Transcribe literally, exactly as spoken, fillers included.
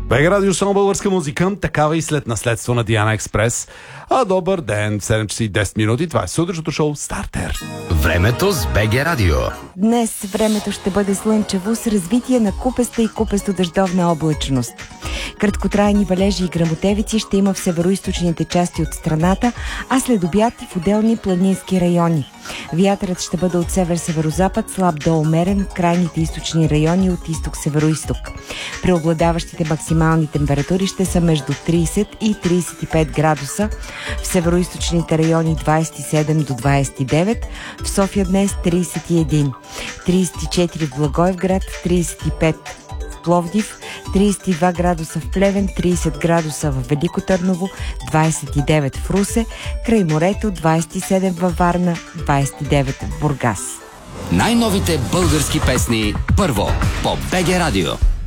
БГ Радио Шоу българска музика, такава и след наследство на Диана Експрес. А добър ден, седем часа и десет минути, това е сутрешното шоу Стартер. Времето с БГ Радио. Днес времето ще бъде слънчево с развитие на купеста и купесто-дъждовна облачност. Краткотрайни валежи и гръмотевици ще има в североизточните части от страната, а след обяд и в отделни планински райони. Вятърът ще бъде от север-северозапад, слаб до умерен в крайните източни райони от изток-североизток. Преобладаващите максимални температури ще са между трийсет и трийсет и пет градуса, в североизточните райони двайсет и седем до двайсет и девет, в София днес трийсет и един, трийсет и четири в Благоевград, трийсет и пет в Пловдив, трийсет и два градуса в Плевен, трийсет градуса в Велико Търново, двайсет и девет в Русе, край морето двайсет и седем във Варна, двайсет и девет в Бургас. Най-новите български песни първо по БГ Радио.